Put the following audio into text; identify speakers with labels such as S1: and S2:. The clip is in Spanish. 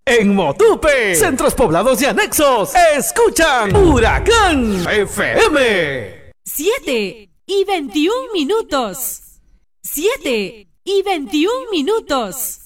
S1: En Motupe, centros poblados y anexos, escuchan Huracán FM.
S2: 7:21. 7:21.